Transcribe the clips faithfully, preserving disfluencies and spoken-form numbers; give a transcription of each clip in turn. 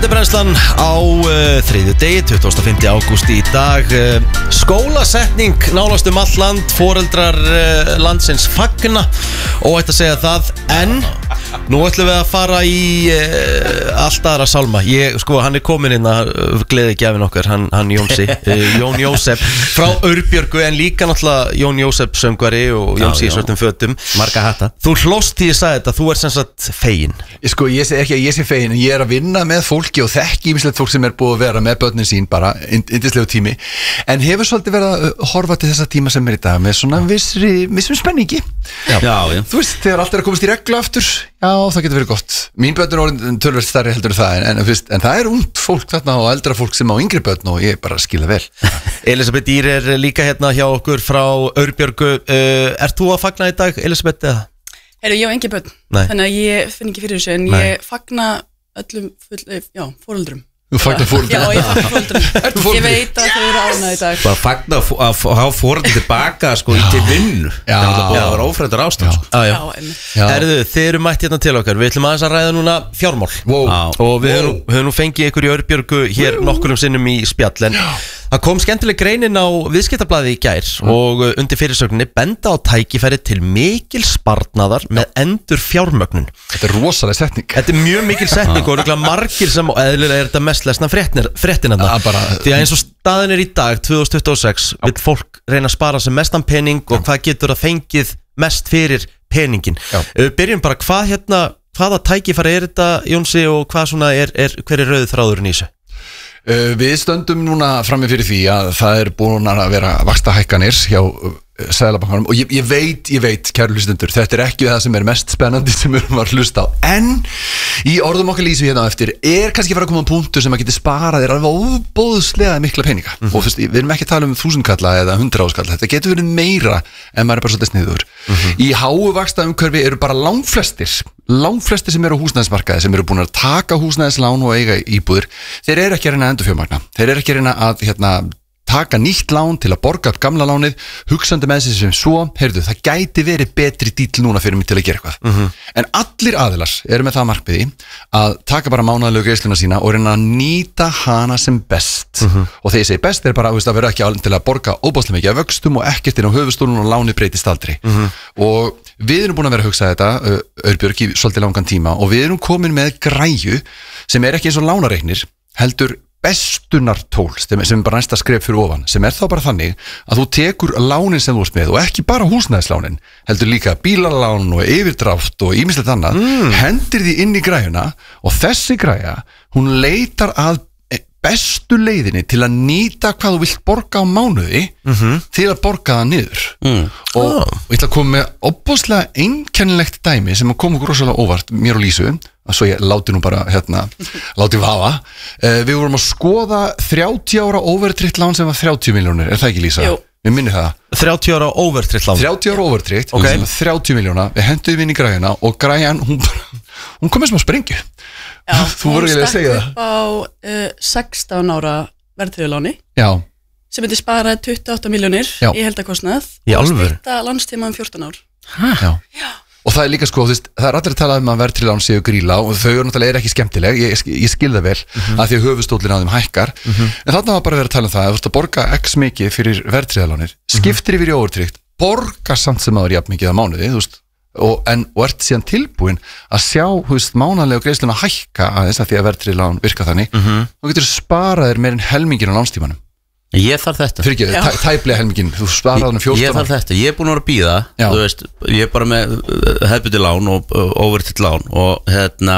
Þetta er brennslan á uh, þriðju degi, tuttugasta og fimmta ágúst í dag. uh, Skólasetning nánast um allt land, foreldrar uh, landsins fagna og ætti að segja það. En nú ætlum við að fara í uh, allt aðra sálma. Ég, sko, hann er komin inn að uh, gleði gjafin okkar, hann, hann Jónsi uh, Jón Jósef frá Aurbjörgu, en líka náttúrulega Jón Jósef söngvari og Jónsi í svörtum fötum. Marga hatta. Þú hlóst því ég sagði þetta, þú er sem sagt fegin. Sko, ég segi ekki að ég sé fegin, en ég er að vinna með fólki og þekki ýmislegt fólk sem er búið að vera með börnin sín bara, yndislegu tími, en hefur svolítið verið að horfa til þessa tíma sem er í dag með svona vissri, vissum spenningi. Já, já, já. Þú veist, þegar allt er að komast í reglu aftur, já, það getur verið gott. Mín börn er orðin tölvöld stærri heldur en það, en, en, en, en það er ungt fólk þarna og eldra fólk sem á yngri börn og ég bara skila vel. Elisabeth Ýr er líka hérna hjá okkur frá Aurbjörgu. uh, Ert þú að fagna í dag, Elisabeth, eða? Heyrðu, ég á engi börn, Nei. þannig að ég finn ekki fyrir þessu, en Nei. ég fagna öllum full, já, foreldrum. Þú fagnar foreldrum? Já, ég fagna foreldrum. Ertu foreldri? Ég veit að þau eru ánægð í dag. Bara fagna að f- að hafa foreldri tilbaka sko, til vinnu. Já. Það er alltaf búið að vera ófrættar ástand sko. Ah, já. Já, einmitt. Já. Herðu, þið eru mætt hérna til okkar. Við ætlum aðeins að ræða núna fjármál. Wow. Já. Og við Wow. höfum, höfum nú fengið ykkur í Aurbjörgu hér nokkurum sinnum í spjall. En það kom skemmtileg greinin á Viðskiptablaðið í gær og uh, undir fyrirsögninni benda á tækifæri til mikil sparnaðar með endur fjármögnun. Þetta er rosalega setning. Þetta er mjög mikil setning og örugglega margir sem og eðlilega er þetta mest lesna fréttin þarna. Ja, bara- Því að eins og staðin er í dag tvö þúsund tuttugu og sex vill fólk reyna að spara sem mestan pening og hvað getur að fengið mest fyrir peningin. Já. uh, Byrjum bara, hvað hérna hvaða tækifæri er þetta, Jónsi, og hvað svona er, er hver er rauð þráðurinn í þessu? Uh, við stöndum núna frammi fyrir því að það er búin að vera vaxtahækkanir hjá uh, Seðlabankanum og ég, ég veit, ég veit, kæru hlustendur, þetta er ekki það sem er mest spennandi sem við erum að hlusta á, en í orðum okkar lýsu hérna á eftir er kannski að fara að koma punktur sem að geti sparað þér alveg óbóðslega mikla peninga. Mm-hmm. Og þú veist, við erum ekki að tala um þúsundkalla eða hundraðáskalla, þetta getur verið meira en maður er bara svolítið sniður. Mm-hmm. Í háu vaxtaumhverfi eru bara langflestir langflestir sem eru á húsnæðismarkaði, sem eru búin að taka húsnæðislán og eiga íbúðir, þeir eru ekki að reyna að endurfjármagna, þeir eru ekki að reyna að hérna, taka nýtt lán til að borga upp gamla lánið, hugsandi með þessi sem svo, heyrðu, það gæti verið betri dýl núna fyrir mig til að gera eitthvað. Mm-hmm. En allir aðilar eru með það markmiði að taka bara mánaðarlegu greiðsluna sína og reyna að nýta hana sem best. Mm-hmm. Og þegar ég segi best er bara veist, að vera ekki alveg til að borga óbáslega mikið af vöxtum og ekkert inn á höfustólun og lánið breytist aldrei. Mm-hmm. Og við erum búin að vera að hugsa þetta, uh, Aurbjörg, í svolítið langan tíma og við erum komin með græju sem er ekki eins og lánareiknir, heldur bestunartól sem er bara næsta skref fyrir ofan, sem er þá bara þannig að þú tekur lánin sem þú ert með og ekki bara húsnæðislánin, heldur líka bílalán og yfirdrátt og ýmislegt annað, mm. hendir því inn í græjuna og þessi græja, hún leitar að bestu leiðinni til að nýta hvað þú vilt borga á mánuði mm-hmm. til að borga það niður. Mm. Og, oh. og ég ætla að koma með óbúslega einkennilegt dæmi sem að koma okkur rosalega óvart mér og Lísu, að svo ég láti nú bara hérna, láti vafa. Uh, við vorum að skoða þrjátíu ára overtryggt lán sem var þrjátíu milljónir, er það ekki, Lísa? Jú. Við minni það. þrjátíu ára overtryggt lán. þrjátíu ára overtryggt, okay. þrjátíu milljóna, við henduðum inn í græjuna og græjan, hún, hún kom með smá sprengju. Já, þú voru ekki að segja það. Hún stakk upp á uh, sextán ára verðtryggðuláni sem myndi spara tuttugu og átta milljónir í heildarkostnað og stytta lánstíma um fjórtán ár. Já. Já. Og það er líka sko, þú veist, það er allir að tala um að verðtryggðulán séu gríla og þau eru náttúrulega ekki skemmtileg, ég, ég skil það vel mm-hmm. að því að höfustólinn á þeim hækkar, mm-hmm. en þarna var bara að vera að tala um það að þú ert að borga x mikið fyrir verðtryggðulánir, skiptir yfir í óvertryggt, borga samt sem að það er jafn mikið á mánuði, þú veist, og, en, og ert síðan tilbúin að sjá, þú veist, mánaðlega greiðsluna hækka aðeins að því að verðtryggðulán virka þannig, mm-hmm. og getur sparaðir meir en helmingin á lánstímanum. Ég þarf þetta. Fyrir ekki, tæ, tæplega helmingin, þú sparaði hann um fjórtán. Ég þarf þetta, ég er búin að vera að bíða, Já. Þú veist, ég er bara með hefðbundið lán og overtryggt lán og hérna,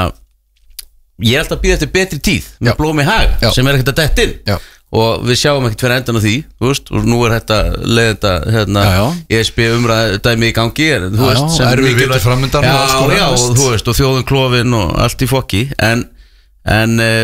ég er alltaf að bíða eftir betri tíð með blóm í hag, Já. Sem er ekkert að detta inn. Já. Og við sjáum ekkert fyrir endan á því, þú veist, og nú er þetta leiðenda, hérna, E S B umræða dæmi í gangi, en þú veist, sem er mikilvægt framöndan og alls konar, já, og þú veist, og þjóðun klofin og allt í fokki, en, en uh,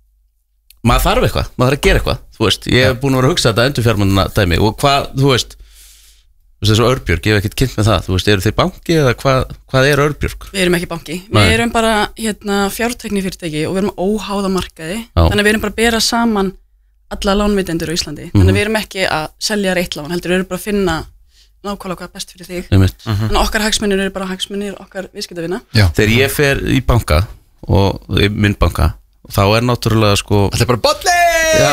maður þarf eitthvað, maður þarf að gera eitthvað, þú veist, ég hef búin að vera að hugsa þetta endurfjármögnunina dæmi og hvað, þú veist, þú veist, þessu Aurbjörg, ég hef ekkert kynnt með það, þú veist, eru þeir banki eða hvað, hvað er Aurbjörg? Við erum ekki banki, við Nei. erum bara, hérna, fjártækni fyrirtæki og við erum óháða markaði, Já. Þannig að við erum bara að bera saman alla lánveitendur á Íslandi, mm-hmm. þannig að við erum ekki að selja reitt lán, heldur við erum bara að finna nákvæmlega hvað er best fyrir þig, mm-hmm. þannig að okkar hagsmunir eru bara hagsmunir okkar viðskiptavina. Þegar ég fer í banka og í minn banka þá er náttúrulega sko Það er bara bolli! Já,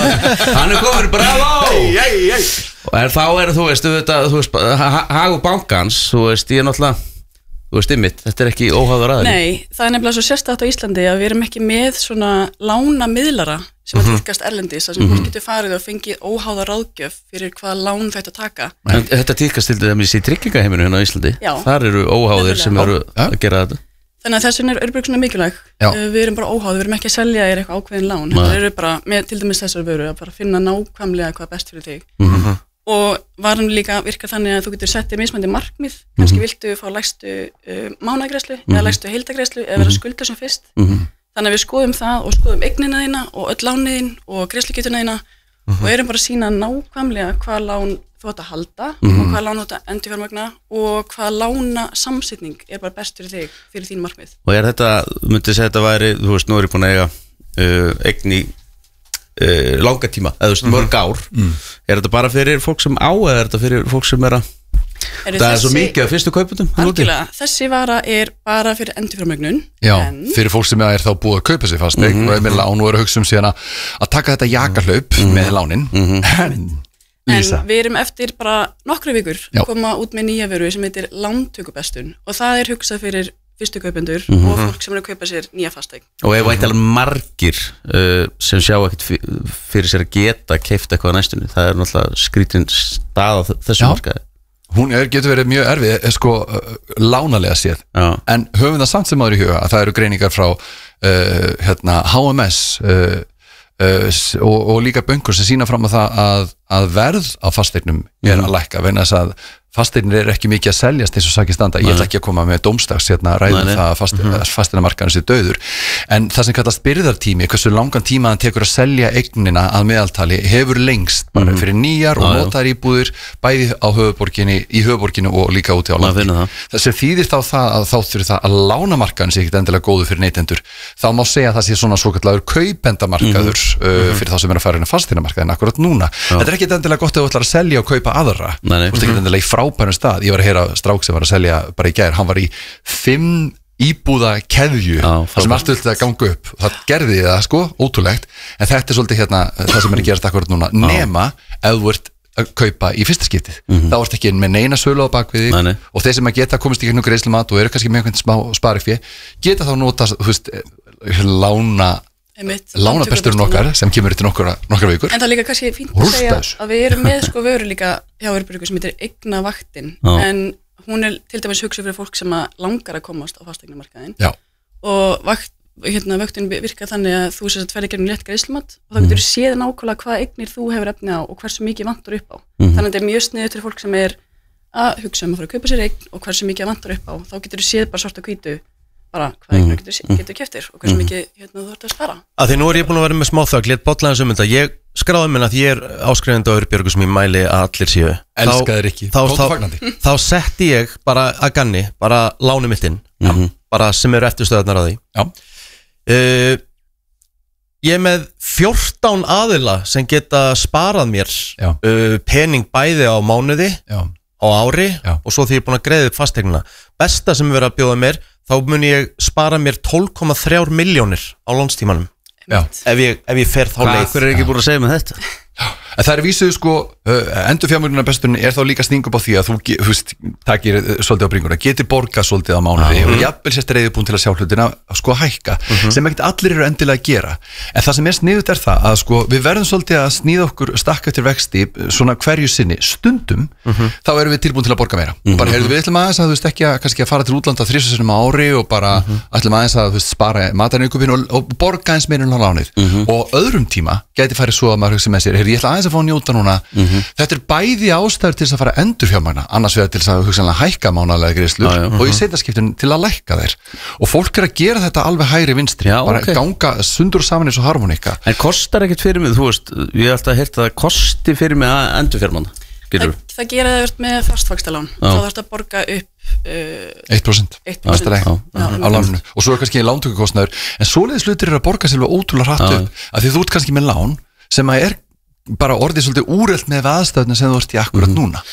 hann er komin, bravo! Hey, hey, hey. En þá er þú veist, þú veist, hagu bankans, þú veist, ég er náttúrulega Þú veist ymmit, þetta er ekki óháður aðeins Nei, það er nefnilega svo sérstætt á Íslandi að við erum ekki með svona lána miðlara sem mm -hmm. að tíðkast erlendis þar sem mm -hmm. fólk getur farið og fengið óháða ráðgjöf fyrir hvaða lán þetta taka en Þetta tíðkast til dæmis í tryggingaheiminu hérna á Íslandi Já. Þar eru óháðir sem eru að gera þetta Þannig að þessin er örbjörg svona mikilvæg Já. Við erum bara óháð, við erum ekki að selja þér eitthvað ákveðin lán Það eru bara, með til dæmis þessar vöru að bara finna nákvæmlega hvað er best fyrir þig mm -hmm. Og var hann líka virka þannig að þú getur sett þér mismandi markmið kannski mm -hmm. viltu fá lægstu uh, mánagreiðslu mm -hmm. eða lægstu heildagreiðslu eða vera skuldur sem fyrst mm -hmm. Þannig að við skoðum það og skoðum eignina þína og öll lániðin og greiðslugetuna þína mm -hmm. og erum bara að sína nákvæmlega hvað lán þú átt að halda mm -hmm. og hvað lán þú átt að endurfjármagna og hvað lána samsetning er bara best fyrir þig, fyrir þín markmið Og er þetta, myndi segja þetta væri, þú veist, nú er ég búin að eiga uh, eign í Uh, langa tíma, eða þú veist, mm -hmm. mörg ár mm. Er þetta bara fyrir fólk sem á eða er þetta fyrir fólk sem er að er það þessi, er svo mikið af fyrstu kaupundum algjörlega, þessi vara er bara fyrir endurfjármögnun Já, en... fyrir fólk sem er þá búið að kaupa sér fast mm -hmm. og er með lán og er að hugsa um síðan að, að taka þetta jakahlaup mm -hmm. með lánin mm -hmm. en, en við erum eftir bara nokkru vikur að koma út með nýja veru sem heitir lántökubestun og það er hugsað fyrir fyrstu kaupendur mm -hmm. og fólk sem er að kaupa sér nýja fasteign Og ef eitthvað margir uh, sem sjá ekkert fyrir sér að geta keypt eitthvað á næstunni, það er náttúrulega skrítin stað á þessu markaði Hún er, getur verið mjög erfið sko, uh, lánalega séð Já. En höfum það samt sem áður í huga að það eru greiningar frá uh, hérna, H M S uh, uh, og, og líka böngur sem sína fram á það að, að verð á fasteignum er mm. að lækka vegna þess að fasteignir er ekki mikið að seljast eins og sakið standa, ég ætla ekki að koma með dómstags hérna ræðum nei, nei. það að fast, mm -hmm. fasteignamarkaðurinn sé dauður, en það sem kallast byrðartími, hversu langan tíma hann tekur að selja eignina að meðaltali hefur lengst bara mm -hmm. fyrir nýjar og notaðar íbúðir bæði á höfuborginni í höfuborginni og líka úti á landi það sem þýðir þá það að þá þurfi það að lánamarkaðurinn sé ekkert endilega góður fyrir neytendur þá má segja að það sé svona svo kallaður kaupendamarkaður mm -hmm. uh, fyrir þá sem er að fara inn á fasteignamarkaðinn akkurat núna. Þetta er ekkert endilega gott ef þú ætlar að selja og kaupa aðra, þú veist ekki endilega í frábærum stað, ég var að heyra strák sem var að selja bara í gær, hann var í fimm íbúða keðju sem allt vildi að ganga upp, það gerði það sko ótrúlegt, en þetta er svolítið hérna það sem er að gerast akkurat núna, nema ef þú ert að kaupa í fyrsta skiptið mm -hmm. þá ert ekki með neina sölu á bakviði nei, nei. og þeir sem að geta komist í gegnum greiðslumat og eru kannski með einhvern smá sparifé geta þá nota, þú veist, lána lánabesturinn okkar sem kemur til nokkra, nokkra vikur en það er líka kannski fínt að segja að við erum með sko vöru líka hjá Örbjörgu sem heitir eignavaktin en hún er til dæmis hugsað fyrir fólk sem að langar að komast á fasteignamarkaðinn og vakt, hérna, vaktin virkar þannig að þú sérst ferði gegnum létt greiðslumat og þá getur þú séð nákvæmlega hvaða eignir þú hefur efni á og hversu mikið vantar upp á mm-hmm. þannig að þetta er mjög sniðugt fyrir fólk sem er að hugsa um að fara að kaupa sér eign og hversu mikið vantar upp á, þá getur þú séð bara svart og hvítu bara hvað eignur getur, getur keftir og hversu mikið hérna, þú ert að spara að Því nú er ég búin að vera með smáþögg, létt botlaðins um þetta ég skráði minna að ég er áskrifandi á Örbjörgu sem ég mæli að allir séu Elskaðir ekki, þá, þá, þá setti ég bara að ganni bara lánu mitt inn mm -hmm. bara sem eru eftirstöðarnar að því uh, ég er með fjórtán aðila sem geta sparað mér uh, pening bæði á mánuði Já. á ári Já. og svo því ég er búin að greiða upp fasteignina besta sem er verið að bjóða mér þá mun ég spara mér tólf komma þrjár milljónir á lánstímanum ef ég, ef ég fer þá leið. Hver er ekki búin að segja með þetta? En það er vísuð sko uh, endurfjármögnunarbesturinn er þá líka sting upp á því að þú, þú veist, takir svolítið á bringuna, getur borgað svolítið á mánuði og jafnvel sérst reiðubúin til að sjá hlutina sko hækka, uh -huh. sem ekkert allir eru endilega að gera, en það sem er sniðut er það að sko við verðum svolítið að sníða okkur stakka eftir vexti svona hverju sinni stundum, uh -huh. þá erum við tilbúin til að borga meira, uh -huh. og bara heyrðu við ætlum aðeins að þú veist ekki að kannski að fara til útlanda þrisvar sinnum á ári og bara uh -huh. ætlum aðeins að þú veist spara matarinnkaupin og, og borga eins meira en á lánið uh -huh. og öðrum tíma gæti farið svo að maður hugsa með sér, heyrðu ég ætla aðeins að fá njóta núna. Mm -hmm. Þetta er bæði ástæður til þess að fara að endurfjármagna, annars vegar til þess að hugsanlega hækka mánaðarlega greiðslur já, já, og í seinnaskiptin til að lækka þær og fólk er að gera þetta alveg hægri vinstri já, bara okay. ganga sundur saman eins og harmonika. En kostar ekkert fyrir mig, þú veist ég hef alltaf heyrt að það kosti fyrir mig að endurfjármagna. Það, það gera það verið með fastvaxtalán þá þarf þetta að borga upp uh, eitt prósent á láninu og svo er kannski lántökukostnaður en svoleiðis hlutir er að borga sér ótrúlega hratt upp af því þú ert kannski með lán sem að er bara orðið svolítið úrelt með aðstöðuna sem þú ert í akkurat mm. núna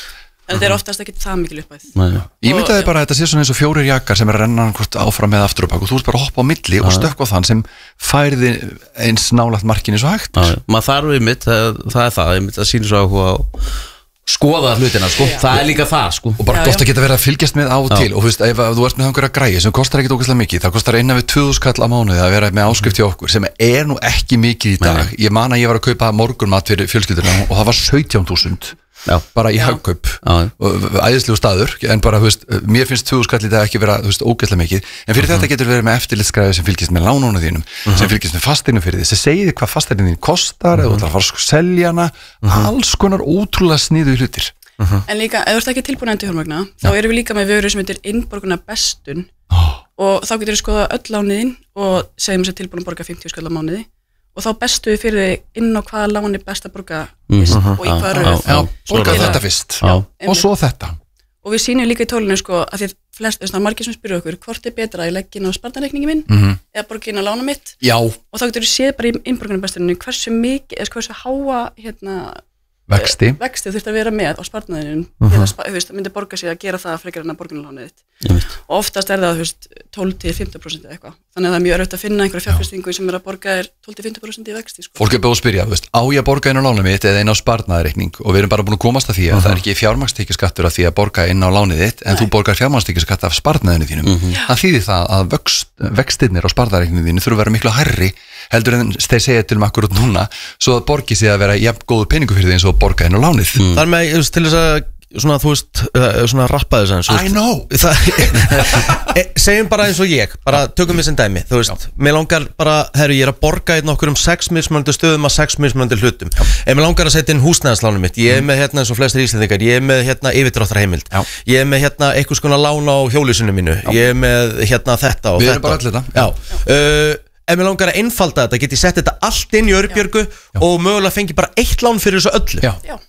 en þetta er oftast ekki það mikil upphæð. Ég myndaði bara að þetta sé svona eins og fjórir jakkar sem er að renna hvort áfram með aftur og bak og þú ert bara að hoppa á milli og stökkva á þann sem færði eins nálægt markinu svo hægt. Maður þarf við mitt, það er það, ég myndi að sína svo áhuga á skoða hlutina, sko, já. Það er líka það, sko. Og bara gott að geta verið að fylgjast með á og til og þú veist, ef þú ert með einhverja græði sem kostar ekkit ógeðslega mikið, það kostar innan við tvö þúsund kall á mánuði að vera með áskrift hjá okkur sem er nú ekki mikið í dag. Ég man að ég var að kaupa morgunmat fyrir fjölskylduna og það var sautján þúsund bara í hagkaup og æðislegu staður, en bara, þú veist, mér finnst tvö þúsund kall í dag ekki vera, þú veist, ógeðslega mikið, en fyrir þetta getur verið með eftirlitsgræði sem fylgist með lánunum þínum, sem fylgist með fasteignum fyrir því, sem segir hvað fasteignin þín kostar, eða þú ætlar að fara að selja hana, alls konar ótrúlega sniðugu hlutir. Uh-huh. En líka, ef þú ert ekki tilbúin að endurfjármagna, þá erum við líka með vöru sem heitir innborgunar bestun oh. og þá getur við skoða öll lániðin og segjum sér tilbúin að borga fimmtíu skall á mánuði og þá bestu við fyrir þig inn á hvaða láni best að borga fyrst uh-huh. og í hvaða röð. Já, borga þetta fyrst Já. Og svo þetta. Og við sýnum líka í tólinu sko að því flest, þess að margir sem spyrja okkur hvort er betra að ég legg inn á sparnareikningi minn uh-huh. eða borga inn á lána mitt. Já. Og þá getur við séð bara í innborgunar bestuninu hversu mikið, eða hversu háa hérna vexti vexti þú þurft að vera með á sparnaðinum uh-huh. þú veist, það myndi borga sig að gera það frekar en að borgunarlánið þitt uh-huh. og oftast er það, þú veist, tólf til fimmtán prósent eða eitthvað, þannig að það er mjög erfitt að finna einhverja fjárfestingu sem er að borga þér tólf til fimmtán prósent í vexti sko. Fólk er búið að spyrja, þú veist, á ég að borga inn á lánið mitt eða inn á sparnaðarreikning og við erum bara búin að komast að því að uh-huh. það er ekki fjármagnstekjuskattur að því að borga inn á lánið þitt en Nei. Þú borgar fjármagnstekjuskatt af sparnaðinu þínum uh-huh. það þýðir það að vöxt, vextirnir á sparnaðarreikninginu þínu þurfa að vera miklu hærri heldur en þeir segja til um akkurat núna svo að borgi sig að vera jafn góður peningu fyrir því eins og borga inn á lánið mm. Þar með, til þess að svona, þú veist, svona rappaði þess I know segjum bara eins og ég, bara tökum við sem dæmi þú veist, Já. Mér langar bara, herru, ég er að borga einn okkur um sex mismunandi stöðum að sex mismunandi hlutum Já. Ef mér langar að setja inn húsnæðislánum mitt ég er með hérna eins og flestir íslendingar, ég er með hérna yfirdráttarheimild, ég er með hérna einhvers konar lán á hjólusinu mínu, Já. Ég er með hérna þetta og við þetta erum bara allir þetta uh, Ef mér langar að einfalda þetta, get ég sett þetta allt inn í Örbjörgu og mögulega fengi bara eitt lán fyrir þessu öllu Já, Já.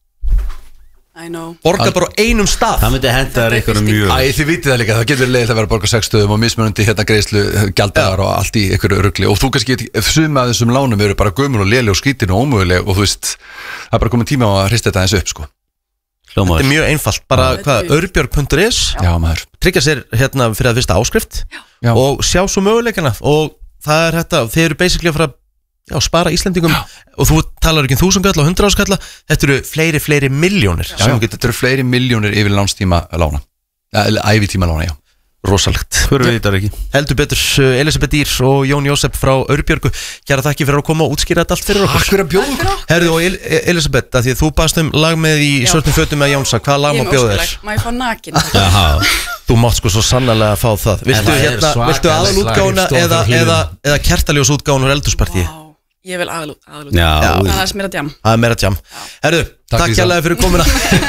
I know Borga bara á einum stað Það myndi henda þér einhverjum mjög Æ, þið vitið það líka, það getur leiðilegt að vera að borga sex stöðum og mismunandi hérna greiðslu gjalddagar og allt í einhverju rugli og þú kannski get, suma af þessum lánum eru bara gömul og léleg og skrítin og ómöguleg og þú veist, það er bara komin tíma á að hrista þetta eins upp sko Þetta er mjög einfalt, bara hvað, örbjörg punktur is tryggja sér hérna fyrir að fyrsta áskrift Já. Og sjá svo möguleikana og það er þetta, þeir eru basically að fara Já, spara Íslendingum já. Og þú talar ekki um þúsundkalla og hundraðskalla þetta eru fleiri, fleiri miljónir já, já, Þetta eru fleiri miljónir yfir lánstíma lána eða ævitíma lána, já Rosalegt Fyrir við þetta ekki Heldur betur, Elisabeth Dýr og Jón Jósef frá Örbjörgu Kæra þakki fyrir að koma og útskýra þetta allt fyrir okkur Akkur að bjóða Herðu og El Elisabeth, að því að þú baðst um lag með í svörtum fötum með Jónsa Hvaða lag má bjóða þér? Má ég fá nakin? Þú mátt sko svo sannarlega að fá það Viltu, hérna, viltu aðalútgáfuna eða, eða, eða kertaljósútgáfuna úr eldhúspartíi? Wow. Ég vil aðalútgáfuna Það er meira djam Það er meira djam Herðu, takk kærlega fyrir komuna